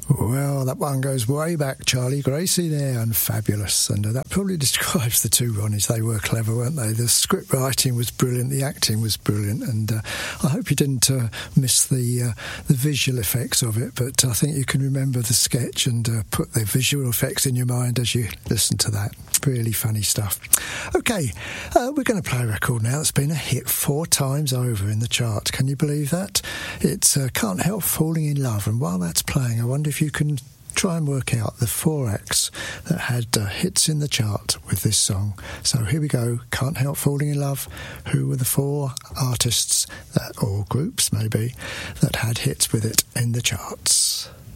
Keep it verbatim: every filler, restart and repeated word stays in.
Well, that one goes way back, Charlie Gracie there, and fabulous. And uh, that probably describes the two Ronnies. They were clever, weren't they? The script writing was brilliant, the acting was brilliant, and uh, I hope you didn't uh, miss the uh, the visual effects of it, but I think you can remember the sketch and uh, put the visual effects in your mind as you listen to that. Really funny stuff. OK, uh, we're going to play a record now that's been a hit four times over in the charts. Can you believe that? It's uh, Can't Help Falling in Love, and while that's playing, I wonder if you can try and work out the four acts that had uh, hits in the chart with this song. So here we go, Can't Help Falling in Love. Who were the four artists, that, or groups maybe, that had hits with it in the charts?